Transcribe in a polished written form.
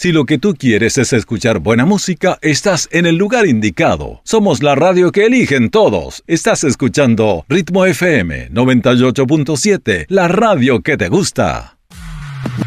Si lo que tú quieres es escuchar buena música, estás en el lugar indicado. Somos la radio que eligen todos. Estás escuchando Ritmo FM 98.7, la radio que te gusta.